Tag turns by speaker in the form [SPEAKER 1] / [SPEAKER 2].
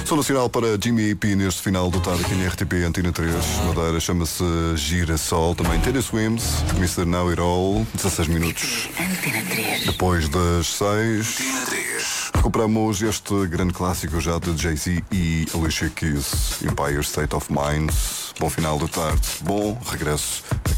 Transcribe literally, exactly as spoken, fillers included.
[SPEAKER 1] Som nacional para Jimmy P neste final do tarde aqui na R T P Antena três. Madeira chama-se Girassol. Também Taylor Swift, mister Know It All. dezasseis minutos depois das seis. Recuperamos este grande clássico já de Jay-Z e Alicia Keys, Empire State of Mind. Bom final de tarde, bom regresso